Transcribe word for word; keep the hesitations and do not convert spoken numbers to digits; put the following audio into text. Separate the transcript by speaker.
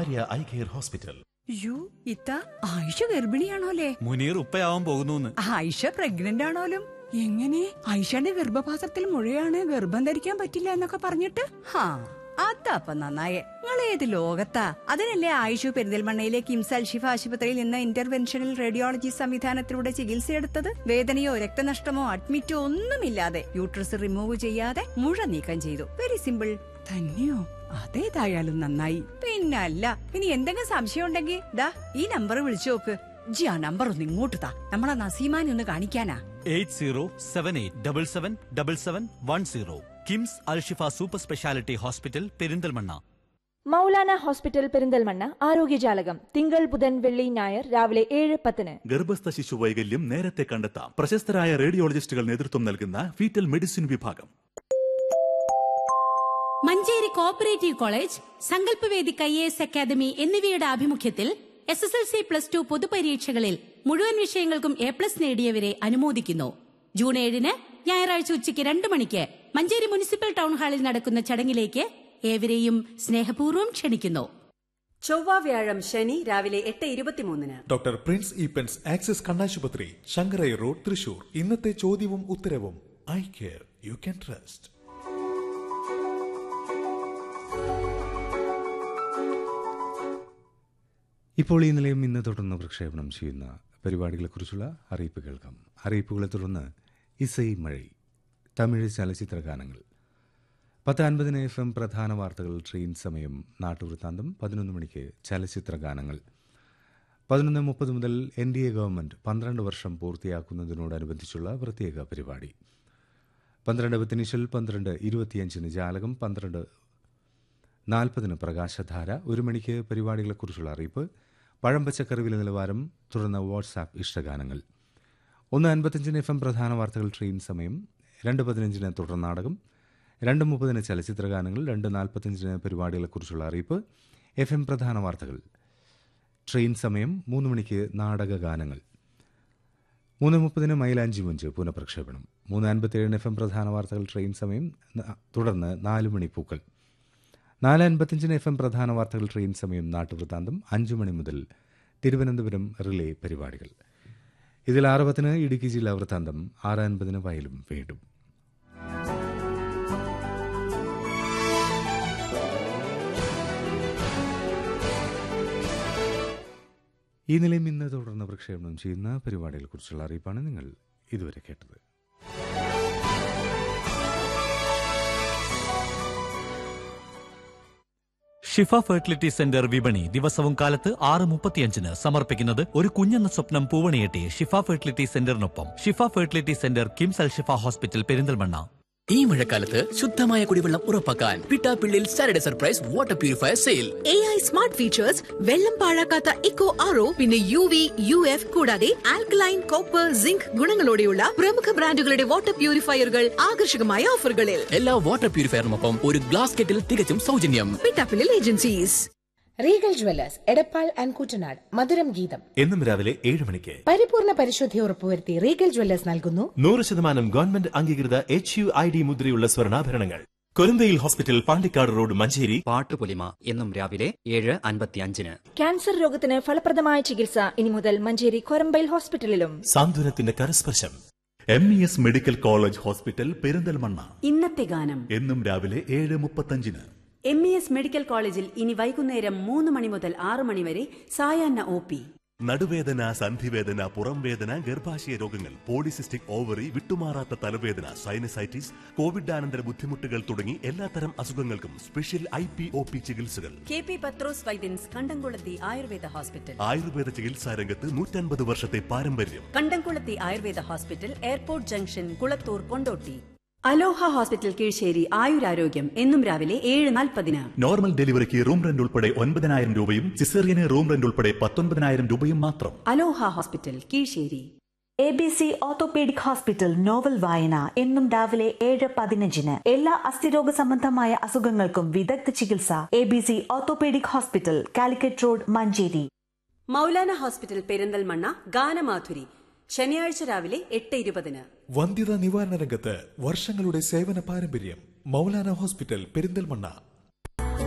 Speaker 1: Arya eye care hospital.
Speaker 2: U ഇത്ത ആയിഷ ഗർഭിണിയാണോലേ?
Speaker 3: മുനീർ ഉപ്പയാവാൻ പോകുന്നു.
Speaker 2: Ayisha pregnant ആണോലും? എങ്ങനെ? ആയിഷയുടെ ഗർഭപാത്രത്തിൽ മുഴയാണ്, ഗർഭം ധരിക്കാൻ പറ്റില്ല എന്നൊക്കെ പറഞ്ഞിട്ട്? ഹാ, അതപ്പ നന്നായേ. നിങ്ങൾ ഏത് ലോകത്താ? അതിനല്ലേ ആയിഷു പെരിന്തൽമണ്ണയിലെ കിംസ് അൽഷിഫ ആശുപത്രിയിൽ നിന്ന് ഇന്റർവെൻഷണൽ റേഡിയോളജി സംവിധാനത്തിലൂടെ ചികിത്സയെടുത്തത്. വേദനയോ രക്തനഷ്ടമോ അഡ്മിറ്റോ ഒന്നുമില്ലാതെ യൂട്രസ് റിമൂവ് ചെയ്യാതെ മുഴ നീക്കം ചെയ്തു. Very simple. തന്നെയോ? അതേതായാലും നന്നായി. പിന്നല്ല, ഇനി എന്തെങ്കിലും സംശയം ഉണ്ടെങ്കിൽ ദാ ഈ നമ്പർ വിളിച്ചു നോക്ക്. ജി ആ നമ്പർ ഒന്ന് ഇങ്ങോട്ട് താ, നമ്മളെ നസീമാനെ ഒന്ന് കാണിക്കാനാ.
Speaker 3: Eight zero seven eight double seven double seven one zero. KIMS Alshifa super speciality hospital Perinthalmanna.
Speaker 4: Maulana hospital Perinthalmanna ആരോഗ്യജാലകം തിങ്കൾ ബുധൻ വെള്ളി ഞായർ രാവിലെ ഏഴ് പത്തിന്.
Speaker 1: ഗർഭസ്ഥ ശിശു വൈകല്യം നേരത്തെ കണ്ടെത്താം. പ്രശസ്തരായ റേഡിയോളജിസ്റ്റുകൾ നേതൃത്വം നൽകുന്ന ഫീറ്റൽ മെഡിസിൻ വിഭാഗം.
Speaker 5: Manjeri cooperative college, സങ്കല്പവേദിക് I A S academy എന്നിവയുടെ ആഭിമുഖ്യത്തിൽ S S L C plus two പൊതുപരീക്ഷകളിൽ മുഴുവൻ വിഷയങ്ങൾക്കും എ പ്ലസ് നേടിയവരെ അനുമോദിക്കുന്നു. ജൂൺ ഏഴിന് ഞായറാഴ്ച ഉച്ചയ്ക്ക് രണ്ട് മണിക്ക് മഞ്ചേരി മുനിസിപ്പൽ ടൗൺ ഹാളിൽ നടക്കുന്ന ചടങ്ങിലേക്ക് ഏവരെയും സ്നേഹപൂർവ്വം ക്ഷണിക്കുന്നു.
Speaker 6: ചൊവ്വ വ്യാഴം ശനി രാവിലെ എട്ട് ഇരുപത്തിമൂന്നിന്
Speaker 7: ഡോക്ടർ പ്രിൻസ് ഈപ്പൻസ് ആക്സിസ് കണ്ണാശുപത്രി, ശങ്കരൈ റോഡ്, തൃശൂർ. ഇന്നത്തെ ചോദ്യവും ഉത്തരവും. Eye care you can trust.
Speaker 8: ഇപ്പോൾ ഈ നിലയം ഇന്ന് തുടർന്ന് പ്രക്ഷേപണം ചെയ്യുന്ന പരിപാടികളെക്കുറിച്ചുള്ള അറിയിപ്പ് കേൾക്കാം. അറിയിപ്പുകളെ തുടർന്ന് ഇസൈ മഴ, തമിഴ് ചലച്ചിത്ര ഗാനങ്ങൾ. പത്ത് അൻപതിന് എഫ് എം പ്രധാന വാർത്തകൾ, ട്രെയിൻ സമയം, നാട്ടുവൃത്താന്തം. പതിനൊന്ന് മണിക്ക് ചലച്ചിത്ര ഗാനങ്ങൾ. പതിനൊന്ന് മുപ്പത് മുതൽ എൻ ഡി എ ഗവൺമെന്റ് പന്ത്രണ്ട് വർഷം പൂർത്തിയാക്കുന്നതിനോടനുബന്ധിച്ചുള്ള പ്രത്യേക പരിപാടി. പന്ത്രണ്ട് പത്തിനിശൽ, പന്ത്രണ്ട് ഇരുപത്തിയഞ്ചിന് ജാലകം, പന്ത്രണ്ട് നാൽപ്പതിന് പ്രകാശധാര. ഒരു മണിക്ക് പരിപാടികളെക്കുറിച്ചുള്ള അറിയിപ്പ്, പഴം പച്ചക്കറി വില നിലവാരം, തുടർന്ന് വാട്സാപ്പ് ഇഷ്ടഗാനങ്ങൾ. ഒന്ന് അൻപത്തിയഞ്ചിന് എഫ് എം പ്രധാന വാർത്തകൾ, ട്രെയിൻ സമയം. രണ്ട് പതിനഞ്ചിന് തുടർ നാടകം. രണ്ട് മുപ്പതിന് ചലച്ചിത്ര ഗാനങ്ങൾ. രണ്ട് നാൽപ്പത്തിയഞ്ചിന് പരിപാടികളെക്കുറിച്ചുള്ള അറിയിപ്പ്, എഫ് എം പ്രധാന വാർത്തകൾ, ട്രെയിൻ സമയം. മൂന്ന് മണിക്ക് നാടക ഗാനങ്ങൾ. മൂന്ന് മുപ്പതിന് മൈലാഞ്ചി മുഞ്ച് പുനഃപ്രക്ഷേപണം. മൂന്ന് അൻപത്തിയേഴിന് എഫ് എം പ്രധാന വാർത്തകൾ, ട്രെയിൻ സമയം. തുടർന്ന് നാല് മണി പൂക്കൾ. നാല് അൻപത്തിയഞ്ചിന് എഫ് എം പ്രധാന വാർത്തകൾ, ട്രെയിൻ സമയം, നാട്ടുവൃത്താന്തം. അഞ്ചു മണി മുതൽ തിരുവനന്തപുരം റിലേ പരിപാടികൾ. ഇതിൽ ആറ് പത്തിന് ഇടുക്കി ജില്ലാ വൃത്താന്തം, ആറ് അൻപതിന് വയലും വീണ്ടും. ഈ നിലയം ഇന്ന് തുടർന്ന് പ്രക്ഷേപണം ചെയ്യുന്ന പരിപാടികളെക്കുറിച്ചുള്ള അറിയിപ്പാണ് നിങ്ങൾ ഇതുവരെ കേട്ടത്.
Speaker 3: ഷിഫ ഫെർട്ടിലിറ്റി സെന്റർ വിപണി ദിവസവും കാലത്ത് ആറ് മുപ്പത്തിയഞ്ചിന് സമർപ്പിക്കുന്നത് ഒരു കുഞ്ഞെന്ന സ്വപ്നം പൂവണിയെട്ടി ഷിഫ ഫെർട്ടിലിറ്റി സെന്ററിനൊപ്പം. ഷിഫ fertility centre, KIMS Alshifa hospital Perinthalmanna.
Speaker 9: ഈ മഴക്കാലത്ത് ശുദ്ധമായ കുടിവെള്ളം ഉറപ്പാക്കാൻ Pittappillil Saturday surprise water purifier sale.
Speaker 10: A I smart features, വെള്ളം പാഴാക്കാത്ത ഇക്കോ ആർ ഒ, പിന്നെ യു വി യു എഫ് കൂടാതെ ആൽക്കലൈൻ, കോപ്പർ, സിങ്ക് ഗുണങ്ങളോടെയുള്ള പ്രമുഖ ബ്രാൻഡുകളുടെ വാട്ടർ പ്യൂരിഫയറുകൾ ആകർഷകമായ ഓഫറുകളിൽ.
Speaker 9: എല്ലാ വാട്ടർ പ്യൂരിഫയറിനൊപ്പം ഒരു ഗ്ലാസ് കെറ്റിൽ തികച്ചും സൗജന്യം.
Speaker 10: Pittappillil agencies.
Speaker 11: Regal Jewellers, Edappal and Koottanad. മധുരം ഗീതം
Speaker 1: എന്നും രാവിലെ ഏഴ് മണിക്ക്.
Speaker 11: പരിപൂർണ പരിശുദ്ധി ഉറപ്പുവരുത്തി റീഗൽ ജ്വല്ലേഴ്സ് നൽകുന്നു
Speaker 1: നൂറ് ശതമാനം ഗവൺമെന്റ് അംഗീകൃത എച്ച് യു ഐ ഡി മുദ്രയുള്ള സ്വർണ്ണാഭരണങ്ങൾ. കൊരന്തയിൽ ഹോസ്പിറ്റൽ, പാണ്ടിക്കാട് റോഡ്, മഞ്ചേരി.
Speaker 12: പാട്ടുപൊലിമ എന്നും രാവിലെ ഏഴ് അൻപത്തിയഞ്ചിന്.
Speaker 4: ക്യാൻസർ രോഗത്തിന് ഫലപ്രദമായ ചികിത്സ ഇനി മുതൽ Manjeri Korambayil ഹോസ്പിറ്റലിലും.
Speaker 1: സാന്ത്വനത്തിന്റെ കരസ്പർശം. M E S medical college hospital, Perinthalmanna.
Speaker 6: ഇന്നത്തെ ഗാനം
Speaker 1: എന്നും രാവിലെ ഏഴ് മുപ്പത്തഞ്ചിന്.
Speaker 6: എം ഇ എസ് മെഡിക്കൽ കോളേജിൽ ഇനി വൈകുന്നേരം മൂന്ന് മണി മുതൽ ആറ് മണി വരെ സായാഹ്ന ഒ പി.
Speaker 1: നടുവേദന, സന്ധിവേദന, പുറംവേദന, ഗർഭാശയ രോഗങ്ങൾ, പോളിസിസ്റ്റിക് ഓവറി, വിട്ടുമാറാത്ത തലവേദന, സൈനസൈറ്റിസ്, കോവിഡാനന്തര ബുദ്ധിമുട്ടുകൾ തുടങ്ങി എല്ലാത്തരം അസുഖങ്ങൾക്കും special I P O P ചികിത്സകൾ.
Speaker 6: കെ പി പത്രോസ് വൈദ്യൻസ്, കണ്ടംകുളത്തി ആയുർവേദ ഹോസ്പിറ്റൽ.
Speaker 1: ആയുർവേദ ചികിത്സാ രംഗത്ത് നൂറ്റൻപത് വർഷത്തെ പാരമ്പര്യം.
Speaker 6: കണ്ടംകുളത്തി Ayurveda hospital, airport junction, Kulathur, Kondotty. അലോഹ ഹോസ്പിറ്റൽ കീഴ്ശേരി, ആയുരാരോഗ്യം എന്നും രാവിലെ ഏഴ് നാൽപ്പതിന്.
Speaker 1: നോർമൽ ഡെലിവറിക്ക് റൂം റെന്റ് ഉൾപ്പെടെ ഒൻപതിനായിരം രൂപയും സിസേറിയന് റൂം റെന്റ് ഉൾപ്പെടെ പത്തൊൻപതിനായിരം രൂപയും മാത്രം.
Speaker 6: അലോഹ hospital Kizhisseri.
Speaker 13: A B C orthopaedic hospital novel വായന എന്നും രാവിലെ ഏഴ് പതിനഞ്ചിന്. എല്ലാ അസ്ഥിരോഗ സംബന്ധമായ അസുഖങ്ങൾക്കും വിദഗ്ധ ചികിത്സ. A B C orthopaedic hospital, Calicut road, Manjeri.
Speaker 6: Maulana hospital Perinthalmanna, ഗാനമാധുരി ശനിയാഴ്ച രാവിലെ എട്ട് ഇരുപതിന്.
Speaker 7: വന്ധ്യതാ നിവാരണ രംഗത്ത് വർഷങ്ങളുടെ സേവന പാരമ്പര്യം. മൗലാന ഹോസ്പിറ്റൽ പെരിന്തൽമണ്ണ.